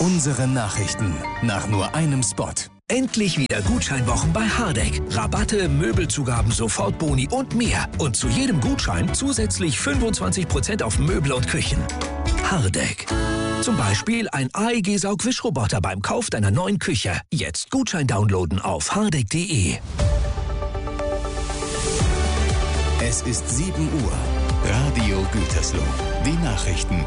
Unsere Nachrichten nach nur einem Spot. Endlich wieder Gutscheinwochen bei Hardegg. Rabatte, Möbelzugaben, Sofortboni und mehr. Und zu jedem Gutschein zusätzlich 25% auf Möbel und Küchen. Hardegg. Zum Beispiel ein AEG-Saugwischroboter beim Kauf deiner neuen Küche. Jetzt Gutschein downloaden auf hardegg.de. Es ist 7 Uhr. Radio Gütersloh. Die Nachrichten.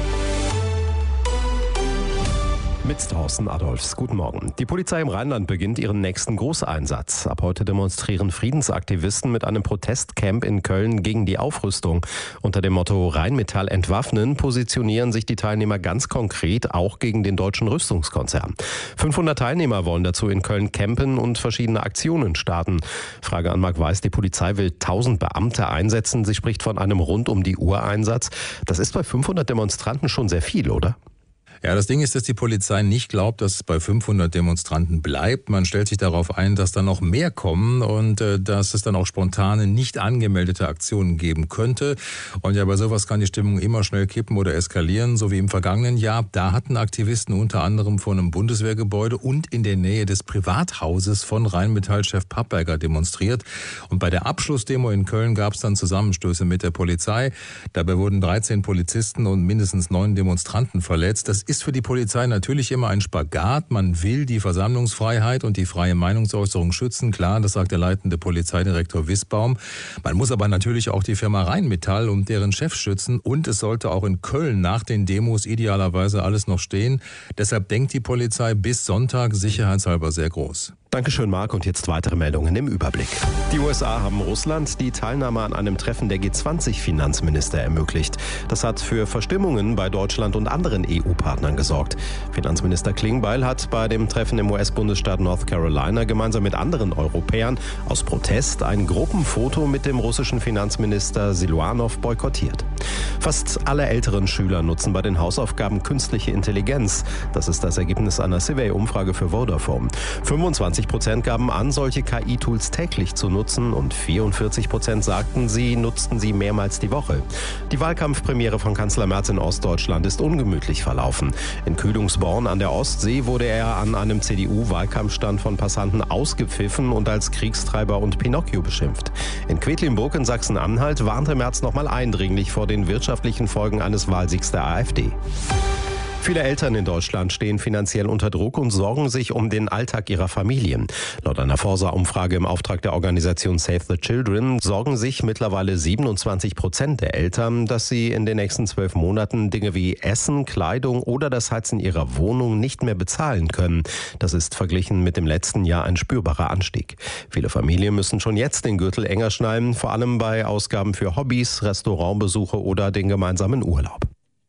Mit Thorsten Adolfs. Guten Morgen. Die Polizei im Rheinland beginnt ihren nächsten Großeinsatz. Ab heute demonstrieren Friedensaktivisten mit einem Protestcamp in Köln gegen die Aufrüstung. Unter dem Motto Rheinmetall entwaffnen positionieren sich die Teilnehmer ganz konkret auch gegen den deutschen Rüstungskonzern. 500 Teilnehmer wollen dazu in Köln campen und verschiedene Aktionen starten. Frage an Marc Weiß, die Polizei will 1000 Beamte einsetzen. Sie spricht von einem Rund-um-die-Uhr-Einsatz. Das ist bei 500 Demonstranten schon sehr viel, oder? Ja, das Ding ist, dass die Polizei nicht glaubt, dass es bei 500 Demonstranten bleibt. Man stellt sich darauf ein, dass dann noch mehr kommen und dass es dann auch spontane, nicht angemeldete Aktionen geben könnte. Und ja, bei sowas kann die Stimmung immer schnell kippen oder eskalieren, so wie im vergangenen Jahr. Da hatten Aktivisten unter anderem vor einem Bundeswehrgebäude und in der Nähe des Privathauses von Rheinmetall-Chef Papperger demonstriert. Und bei der Abschlussdemo in Köln gab es dann Zusammenstöße mit der Polizei. Dabei wurden 13 Polizisten und mindestens 9 Demonstranten verletzt. Das ist für die Polizei natürlich immer ein Spagat. Man will die Versammlungsfreiheit und die freie Meinungsäußerung schützen. Klar, das sagt der leitende Polizeidirektor Wissbaum. Man muss aber natürlich auch die Firma Rheinmetall und deren Chef schützen. Und es sollte auch in Köln nach den Demos idealerweise alles noch stehen. Deshalb denkt die Polizei bis Sonntag sicherheitshalber sehr groß. Dankeschön, Marc. Und jetzt weitere Meldungen im Überblick. Die USA haben Russland die Teilnahme an einem Treffen der G20-Finanzminister ermöglicht. Das hat für Verstimmungen bei Deutschland und anderen EU-Partnern gesorgt. Finanzminister Klingbeil hat bei dem Treffen im US-Bundesstaat North Carolina gemeinsam mit anderen Europäern aus Protest ein Gruppenfoto mit dem russischen Finanzminister Siluanow boykottiert. Fast alle älteren Schüler nutzen bei den Hausaufgaben künstliche Intelligenz. Das ist das Ergebnis einer Survey-Umfrage für Vodafone. 25% gaben an, solche KI-Tools täglich zu nutzen und 44% sagten, sie nutzten sie mehrmals die Woche. Die Wahlkampfpremiere von Kanzler Merz in Ostdeutschland ist ungemütlich verlaufen. In Kühlungsborn an der Ostsee wurde er an einem CDU-Wahlkampfstand von Passanten ausgepfiffen und als Kriegstreiber und Pinocchio beschimpft. In Quedlinburg in Sachsen-Anhalt warnte Merz nochmal eindringlich vor den wirtschaftlichen Folgen eines Wahlsiegs der AfD. Viele Eltern in Deutschland stehen finanziell unter Druck und sorgen sich um den Alltag ihrer Familien. Laut einer Forsa-Umfrage im Auftrag der Organisation Save the Children sorgen sich mittlerweile 27% der Eltern, dass sie in den nächsten 12 Monaten Dinge wie Essen, Kleidung oder das Heizen ihrer Wohnung nicht mehr bezahlen können. Das ist verglichen mit dem letzten Jahr ein spürbarer Anstieg. Viele Familien müssen schon jetzt den Gürtel enger schnallen, vor allem bei Ausgaben für Hobbys, Restaurantbesuche oder den gemeinsamen Urlaub.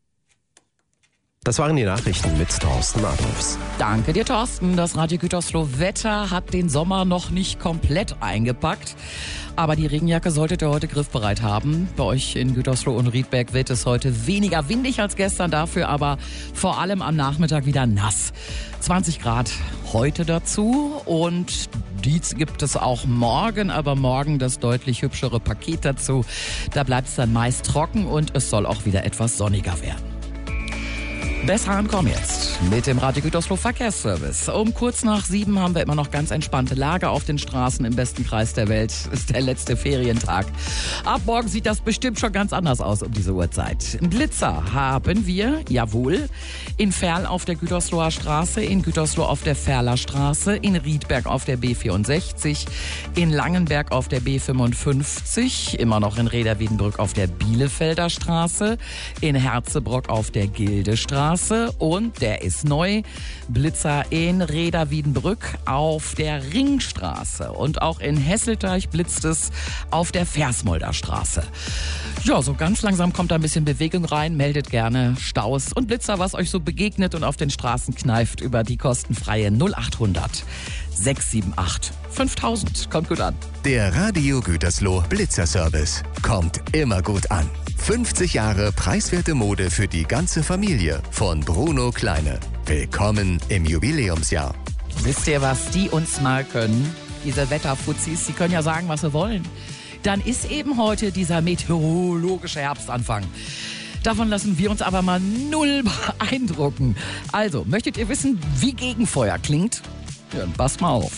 Das waren die Nachrichten mit Thorsten Adolfs. Danke dir, Thorsten. Das Radio Gütersloh Wetter hat den Sommer noch nicht komplett eingepackt. Aber die Regenjacke solltet ihr heute griffbereit haben. Bei euch in Gütersloh und Riedberg wird es heute weniger windig als gestern, dafür aber vor allem am Nachmittag wieder nass. 20 Grad heute dazu und die gibt es auch morgen, aber morgen das deutlich hübschere Paket dazu. Da bleibt es dann meist trocken und es soll auch wieder etwas sonniger werden. Besser ankommen jetzt mit dem Radio Gütersloh Verkehrsservice. Um kurz nach 7 haben wir immer noch ganz entspannte Lage auf den Straßen im besten Kreis der Welt. Ist der letzte Ferientag. Ab morgen sieht das bestimmt schon ganz anders aus um diese Uhrzeit. Blitzer haben wir, jawohl, in Ferl auf der Gütersloher Straße, in Gütersloh auf der Ferler Straße, in Riedberg auf der B64, in Langenberg auf der B55, immer noch in Rheda-Wiedenbrück auf der Bielefelder Straße, in Herzebrock auf der Gildestraße und der ist neu, Blitzer in Rheda-Wiedenbrück auf der Ringstraße und auch in Hesselteich blitzt es auf der Versmolder Straße. Ja, so ganz langsam kommt da ein bisschen Bewegung rein, meldet gerne Staus und Blitzer, was euch so begegnet und auf den Straßen kneift über die kostenfreie 0800 678 5000. Kommt gut an. Der Radio Gütersloh Blitzerservice kommt immer gut an. 50 Jahre preiswerte Mode für die ganze Familie von Bruno Kleine. Willkommen im Jubiläumsjahr. Wisst ihr, was die uns mal können? Diese Wetterfuzis, die können ja sagen, was sie wollen. Dann ist eben heute dieser meteorologische Herbstanfang. Davon lassen wir uns aber mal null beeindrucken. Also, möchtet ihr wissen, wie Gegenfeuer klingt? Ja, dann passt mal auf.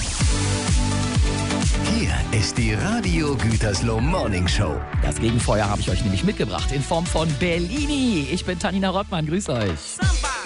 Hier ist die Radio Gütersloh Morning Show. Das Gegenfeuer habe ich euch nämlich mitgebracht in Form von Bellini. Ich bin Tanina Rottmann, grüß euch.